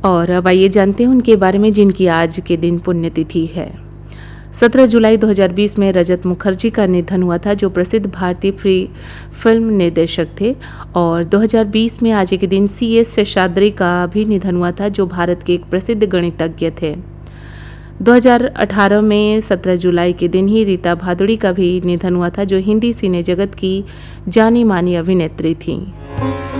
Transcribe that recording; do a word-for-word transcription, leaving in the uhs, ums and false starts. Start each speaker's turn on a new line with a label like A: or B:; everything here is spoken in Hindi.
A: और अब आइए जानते हैं उनके बारे में जिनकी आज के दिन पुण्यतिथि है। सत्रह जुलाई दो हज़ार बीस में रजत मुखर्जी का निधन हुआ था, जो प्रसिद्ध भारतीय फ्री फिल्म निर्देशक थे। और दो हज़ार बीस में आज के दिन सी एस शेषाद्री का भी निधन हुआ था, जो भारत के एक प्रसिद्ध गणितज्ञ थे। दो हज़ार अठारह में सत्रह जुलाई के दिन ही रीता भादुड़ी का भी निधन हुआ था, जो हिंदी सिने जगत की जानी मानी अभिनेत्री थीं।